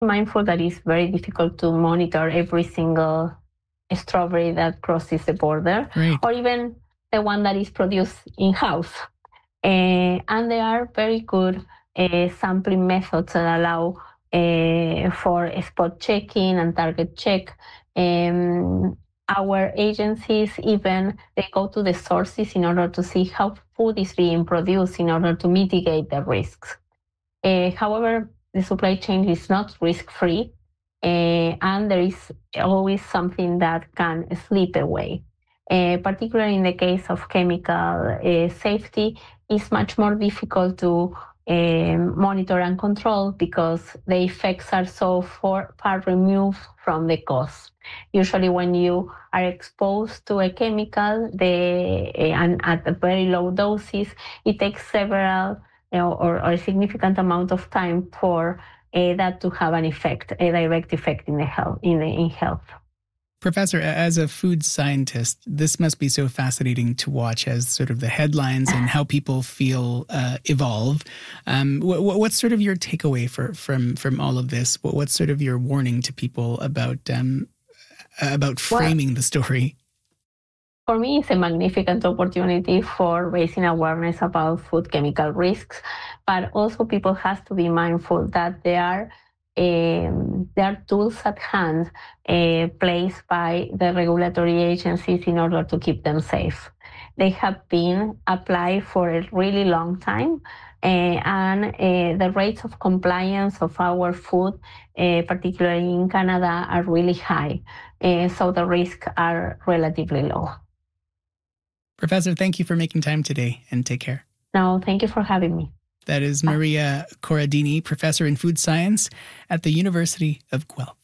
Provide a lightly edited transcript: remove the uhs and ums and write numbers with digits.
Mindful that it's very difficult to monitor every single strawberry that crosses the border, Right. or even the one that is produced in-house. And there are very good sampling methods that allow for spot checking and target check. Our agencies even, they go to the sources in order to see how food is being produced in order to mitigate the risks. However, the supply chain is not risk-free, and there is always something that can slip away. Particularly in the case of chemical safety, it's much more difficult to monitor and control because the effects are so far removed from the cause. Usually when you are exposed to a chemical and at a very low doses, it takes several or a significant amount of time for that to have an effect, a direct effect in the health. In health. Professor, as a food scientist, this must be so fascinating to watch as sort of the headlines and how people feel evolve. What's sort of your takeaway from all of this? What's sort of your warning to people about framing the story? For me, it's a magnificent opportunity for raising awareness about food chemical risks, but also people have to be mindful that there are tools at hand placed by the regulatory agencies in order to keep them safe. They have been applied for a really long time, and the rates of compliance of our food, particularly in Canada, are really high. So the risks are relatively low. Professor, thank you for making time today, and take care. No, thank you for having me. That is Maria Corradini, professor in food science at the University of Guelph.